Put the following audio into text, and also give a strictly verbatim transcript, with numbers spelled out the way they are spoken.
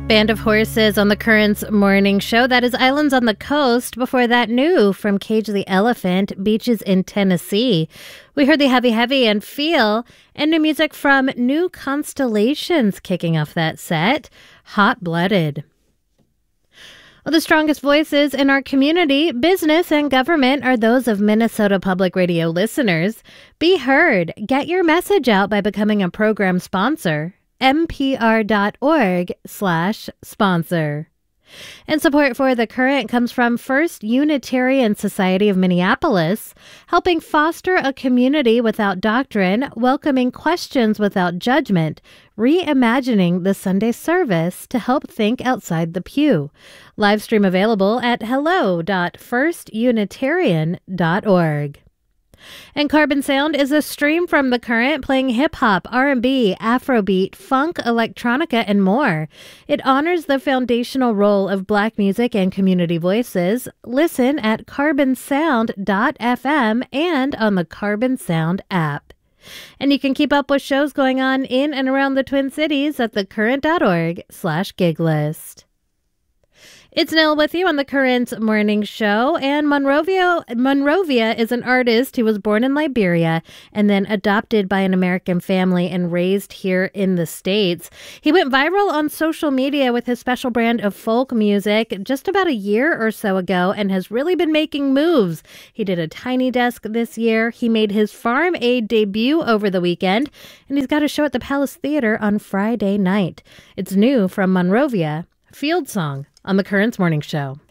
Band of Horses on the Currents morning show. That is Islands on the Coast. Before that, new from Cage the Elephant, Beaches in Tennessee. We heard the Heavy Heavy and Feel, and new music from New Constellations kicking off that set, Hot Blooded. Well, the strongest voices in our community, business, and government are those of Minnesota Public Radio listeners. Be heard. Get your message out by becoming a program sponsor. npr.org slash sponsor. And support for The Current comes from First Unitarian Society of Minneapolis, helping foster a community without doctrine, welcoming questions without judgment, reimagining the Sunday service to help think outside the pew. Live stream available at hello dot first unitarian dot org. And Carbon Sound is a stream from The Current, playing hip-hop, R and B, Afrobeat, funk, electronica, and more. It honors the foundational role of Black music and community voices. Listen at carbon sound dot f m and on the Carbon Sound app. And you can keep up with shows going on in and around the Twin Cities at thecurrent.org slash gig list. It's Nell with you on the Current Morning Show, and Monrovia, Monrovia is an artist who was born in Liberia and then adopted by an American family and raised here in the States. He went viral on social media with his special brand of folk music just about a year or so ago and has really been making moves. He did a Tiny Desk this year. He made his Farm Aid debut over the weekend, and he's got a show at the Palace Theater on Friday night. It's new from Monrovia, Field Song on the Currents Morning Show.